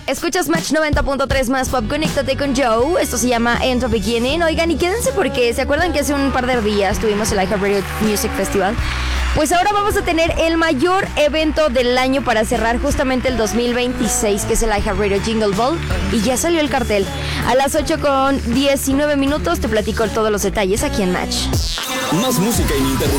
Escuchas Match 90.3 más Pop, conéctate con Joe. Esto se llama End of Beginning. Oigan, y quédense porque ¿se acuerdan que hace un par de días tuvimos el iHeartRadio Music Festival? Pues ahora vamos a tener el mayor evento del año para cerrar justamente el 2026, que es el iHeartRadio Jingle Ball. Y ya salió el cartel. A las 8:19 te platico todos los detalles aquí en Match. Más música ininterrumpida.